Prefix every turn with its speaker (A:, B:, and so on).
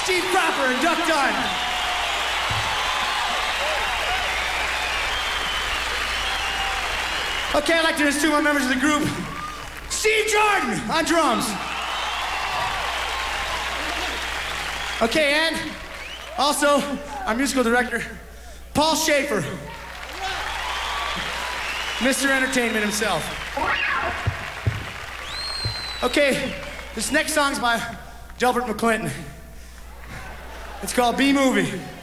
A: Steve Cropper and Duck Dunn. Okay, I'd like to introduce two more members of the group. Steve Jordan on drums. Okay, and also our musical director, Paul Schaefer. Mr. Entertainment himself. Okay, this next song's by Delbert McClinton. It's called B-Movie.